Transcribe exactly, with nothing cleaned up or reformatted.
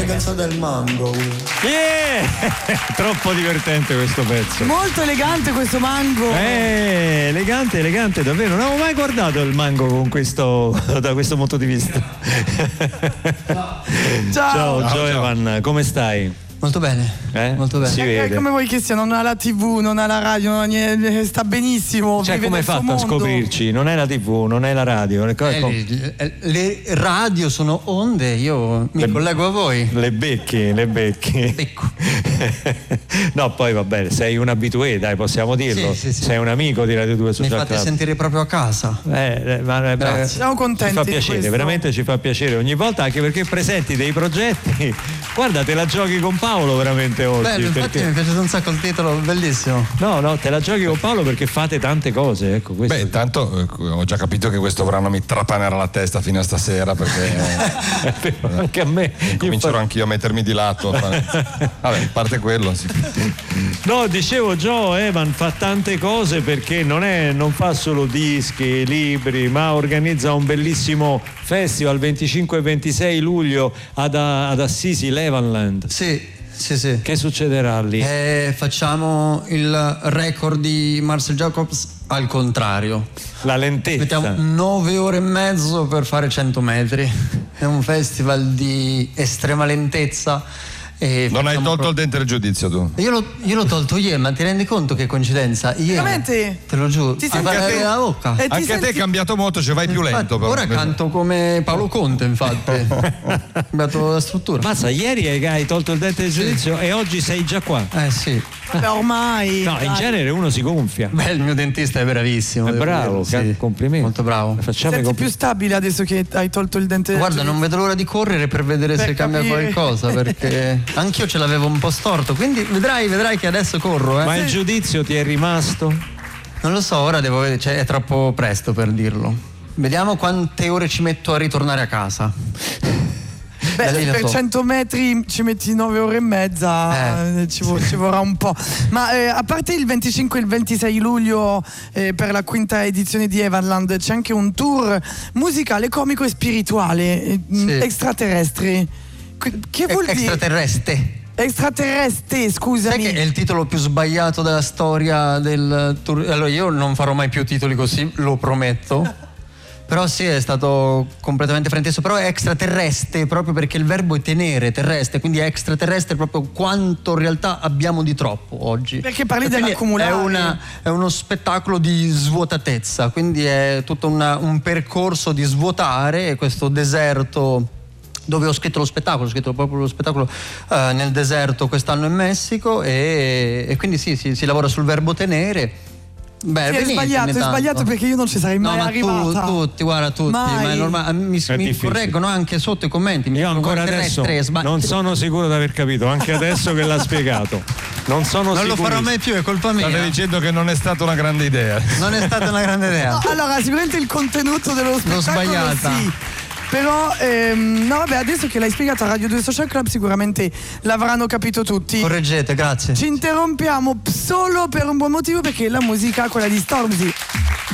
l'eleganza del mango. Yeah! Troppo divertente questo pezzo. Molto elegante questo mango. Eh, elegante, elegante, davvero. Non avevo mai guardato il mango con questo, da questo punto di vista. Ciao. Ciao, Ciao, Joe ciao. Evan, come stai? Molto bene, Eh? molto bene. Si Eh, vede. come vuoi che sia, non ha la tivù, non ha la radio, non ha niente, sta benissimo. Cioè, vive come hai nel suo fatto a mondo. scoprirci? Non è la tivù, non è la radio. Le, co- Eh, com- le, le radio sono onde, io mi Le- collego a voi. le becchi, le becchi. Becco. No, poi va bene, sei un abitué, dai, possiamo dirlo. Sì, sì, sì. Sei un amico di Radio due Mi Social fate Club. sentire proprio a casa. Eh, eh, ma, eh, Grazie. Siamo contenti Ci fa di piacere, questo. veramente ci fa piacere ogni volta, anche perché presenti dei progetti. Guarda, te la giochi con Paolo veramente oggi. Bello, infatti perché- mi è piaciuto un sacco il titolo, bellissimo. No, no, te la giochi con Paolo perché fate tante cose, ecco questo. Beh, intanto eh, ho già capito che questo brano mi trapanerà la testa fino a stasera perché È vero, anche a me. comincerò anch'io a mettermi di lato. a fare- Vabbè, a parte quello, sì. No, dicevo, Joe Evan fa tante cose perché non, è, non fa solo dischi, libri, ma organizza un bellissimo festival venticinque e ventisei luglio ad, ad Assisi, Levanland. Sì, sì, sì. Che succederà lì? Eh, facciamo il record di Marcel Jacobs al contrario. La lentezza. Mettiamo nove ore e mezzo per fare cento metri. È un festival di estrema lentezza. E Non hai facciamo tolto pro- il dente del giudizio tu. Io l'ho, io l'ho tolto ieri, ma ti rendi conto che coincidenza? Ieri, Veramente? te lo giuro, Ti ti senti fa anche- la bocca. Eh, ti Anche a te è senti- cambiato molto, cioè vai più lento. Infatti, però. ora canto come Paolo Conte, infatti. Ho cambiato la struttura. Mazza, ieri hai, hai tolto il dente del giudizio e oggi sei già qua. Eh sì. Vabbè, ormai. No, in dai. genere uno si gonfia. Beh, il mio dentista è bravissimo. È devo bravo, dire, ca- sì. complimenti. Molto bravo. Facciamo i Senti compl- più stabile adesso che hai tolto il dente. Guarda, non vedo l'ora di correre per vedere Per se cambia capire. qualcosa, perché anch'io ce l'avevo un po' storto, quindi vedrai, vedrai che adesso corro, eh. Ma il giudizio ti è rimasto? Non lo so, ora devo vedere, cioè è troppo presto per dirlo. Vediamo quante ore ci metto a ritornare a casa. Da Beh, lì lo per so. cento metri ci metti nove ore e mezza, eh, ci, vo- ci vorrà un po'. Ma eh, a parte il venticinque e il ventisei luglio eh, per la quinta edizione di Evanland, c'è anche un tour musicale, comico e spirituale, eh, Sì. extraterrestre. Que- Che vuol dire? Extraterrestre. Extraterrestre, Sai scusami. che è il titolo più sbagliato della storia del tour? Allora io non farò mai più titoli così, lo prometto. Però sì, è stato completamente frainteso. Però è extraterrestre proprio perché il verbo è tenere, terrestre, quindi è extraterrestre proprio quanto in realtà abbiamo di troppo oggi. Perché parli E quindi dell'accumulare. È, una, è uno spettacolo di svuotatezza, quindi è tutto una- un percorso di svuotare questo deserto dove ho scritto lo spettacolo, ho scritto proprio lo spettacolo eh, nel deserto quest'anno in Messico e, e quindi sì, si, si lavora sul verbo tenere. Beh, Sì, è venite sbagliato, ogni è tanto. sbagliato perché io non ci sarei mai No, ma arrivata. tu, tutti, guarda, tutti, Mai. ma è normale. Mi, È mi difficile. correggono anche sotto i commenti. Mi Io dicono ancora terrestre, adesso sba- non sono sicuro di aver capito, anche adesso che l'ha spiegato. Non sono Non lo sicuro. farò mai più, è colpa mia. State dicendo che non è stata una grande idea. Non è stata una grande idea. No, allora, sicuramente il contenuto dello spettacolo sbagliata. sì. Però, ehm, no vabbè, adesso che l'hai spiegato a Radio due Social Club sicuramente l'avranno capito tutti. Correggete, grazie. Ci interrompiamo solo per un buon motivo, perché la musica, quella di Stormzy.